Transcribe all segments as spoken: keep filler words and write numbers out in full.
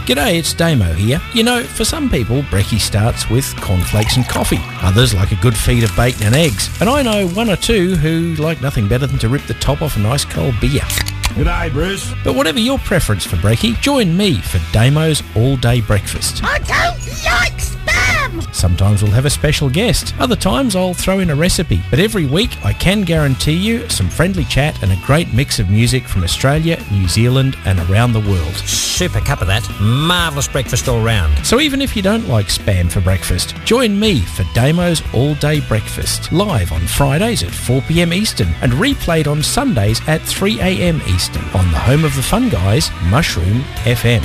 G'day, it's Damo here. You know, for some people, brekkie starts with cornflakes and coffee. Others like a good feed of bacon and eggs. And I know one or two who like nothing better than to rip the top off a nice cold beer. G'day, Bruce. But whatever your preference for brekkie, join me for Damo's all-day breakfast. I don't like spam! Sometimes we'll have a special guest. Other times I'll throw in a recipe. But every week I can guarantee you some friendly chat and a great mix of music from Australia, New Zealand and around the world. Super cup of that. Marvellous breakfast all round. So even if you don't like spam for breakfast, join me for Damo's all-day breakfast. Live on Fridays at four p.m. Eastern and replayed on Sundays at three a.m. Eastern on the home of the fun guys, Mushroom F M.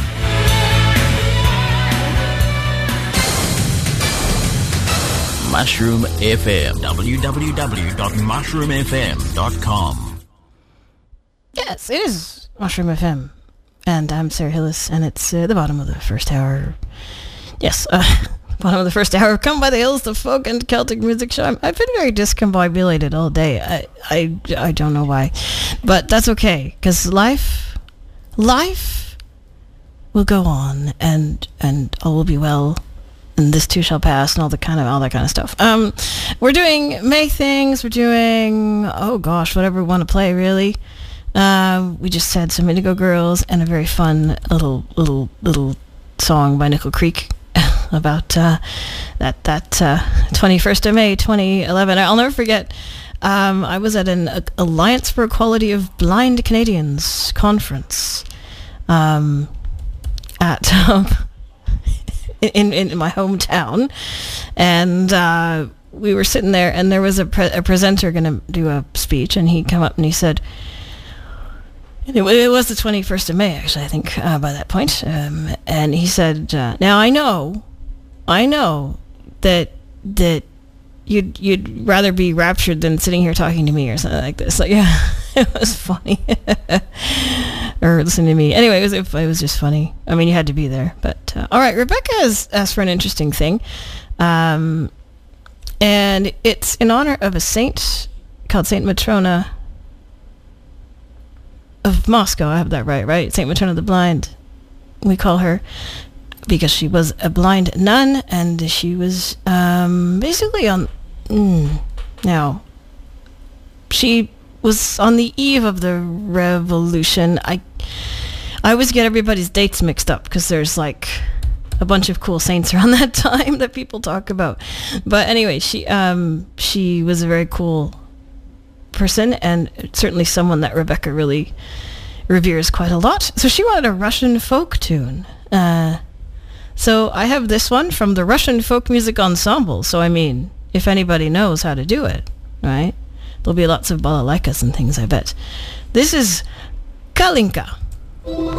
Mushroom F M. w w w dot mushroom f m dot com. Yes, it is Mushroom F M. And I'm Sarah Hillis, and it's uh, the bottom of the first hour. Yes, uh, bottom of the first hour. Come by the hills, the folk and Celtic music show. I'm, I've been very discombobulated all day. I, I, I don't know why. But that's okay, because life, life will go on, and, and all will be well. And this too shall pass, and all the kind of all that kind of stuff. Um, we're doing May things. We're doing oh gosh, whatever we want to play really. Uh, we just had some Indigo Girls and a very fun little little little song by Nickel Creek about uh, that that uh, twenty-first of May twenty eleven. I'll never forget. Um, I was at an uh, Alliance for Equality of Blind Canadians conference um, at. Um, In, in my hometown, and uh, we were sitting there, and there was a, pre- a presenter going to do a speech, and he come up and he said, it, it was the twenty-first of May, actually, I think, uh, by that point, um, and he said, uh, now I know, I know that that you'd you'd rather be raptured than sitting here talking to me or something like this. Like, yeah, it was funny. Or listening to me. Anyway, it was it, it was just funny. I mean, you had to be there. But uh, all right, Rebecca has asked for an interesting thing, um, and it's in honor of a saint called Saint Matrona of Moscow. I have that right, right? Saint Matrona the Blind. We call her because she was a blind nun, and she was um, basically on. Mm, now, she. was on the eve of the revolution. I I always get everybody's dates mixed up because there's like a bunch of cool saints around that time that people talk about. But anyway, she um she was a very cool person, and certainly someone that Rebecca really reveres quite a lot. So she wanted a Russian folk tune. Uh, so I have this one from the Russian Folk Music Ensemble. So I mean, if anybody knows how to do it, right? There'll be lots of balalaikas and things, I bet. This is Kalinka.